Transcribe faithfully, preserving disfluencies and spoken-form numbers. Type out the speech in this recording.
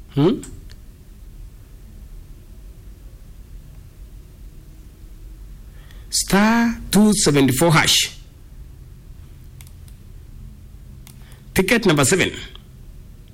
Hmm? Star two seventy-four hash. Ticket number seven.